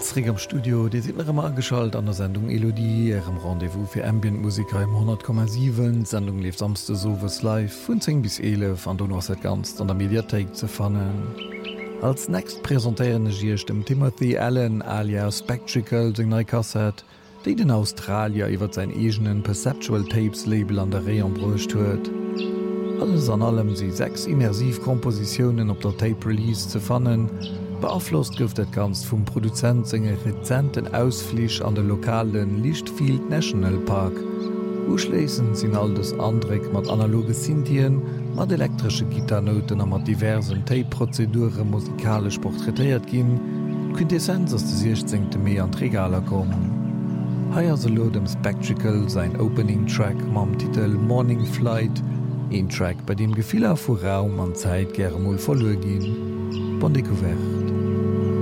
Zrig am Studio, die sind immer angeschaltet an der Sendung Elodie, ihrem Rendezvous für Ambient-Musiker im 100,7. Sendung lief samste sowas live von 10 bis 11 an du noch seit ganz an der Mediathek zu fannen. Als nächst präsentieren ich dem Timothy Allen alias Spectrical sing neue Kassette, die den Australier über sein eigenen Perceptual Tapes Label an der Reihe brucht hört. Alles an allem sie 6 Immersivkompositionen auf der Tape Release zu fannen, beeinflusst gouft et ganz vum Produzent senger rezenten Ausfliech an de lokalen Lichtfield National Park. Uschleessen sinn all des Andrek mat analoge Synthen, mat elektrsche Gitarnoten a mat diversen Tape-Prozedure musikalisch porträtiert ginn, Quintessenz ass de 16. Mei an Regaler kommen. Haier se lo dem Spectrical sein Opening-Track mam Titel „Morning Flight, ein Track, bei dem Gefehler vu Raum an Zeit gerne mal verloren gehen. Bon découvert.